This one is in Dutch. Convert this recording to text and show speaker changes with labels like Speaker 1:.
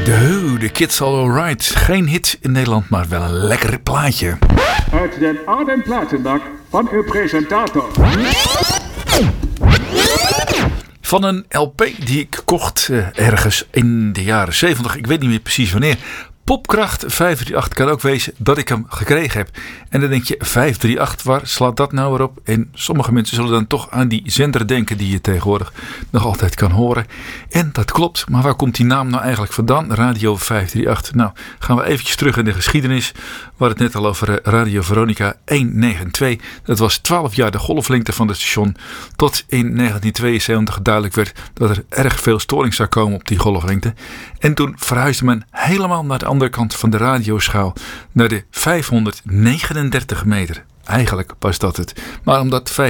Speaker 1: The Kids All Alright. Geen hit in Nederland, maar wel een lekker plaatje.
Speaker 2: Uit den oude platenbak van uw presentator.
Speaker 1: Van een LP die ik kocht ergens in de jaren 70. Ik weet niet meer precies wanneer. Popkracht 538 kan ook wezen dat ik hem gekregen heb. En dan denk je, 538, waar slaat dat nou weer op? En sommige mensen zullen dan toch aan die zender denken die je tegenwoordig nog altijd kan horen. En dat klopt, maar waar komt die naam nou eigenlijk vandaan? Radio 538. Nou, gaan we eventjes terug in de geschiedenis. We hadden het net al over Radio Veronica 192. Dat was 12 jaar de golflengte van het station. Tot in 1972 duidelijk werd dat er erg veel storing zou komen op die golflengte. En toen verhuisde men helemaal naar de andere kant van de radioschaal. Naar de 539 meter. Eigenlijk was dat het. Maar omdat